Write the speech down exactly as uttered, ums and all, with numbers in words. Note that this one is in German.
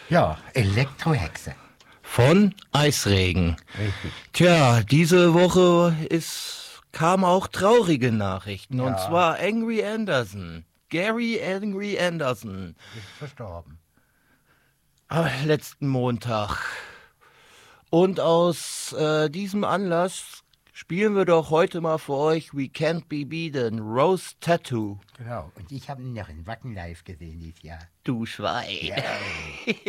Ja, Elektrohexe. Von Eisregen. Richtig. Tja, diese Woche ist, kamen auch traurige Nachrichten. Und Ja. zwar Angry Anderson. Gary Angry Anderson. Ist verstorben. Am letzten Montag. Und aus äh, diesem Anlass spielen wir doch heute mal für euch We Can't Be Beaten, Rose Tattoo. Genau. Und ich habe ihn noch in Wacken live gesehen dieses Jahr. Du Schwein. Ja.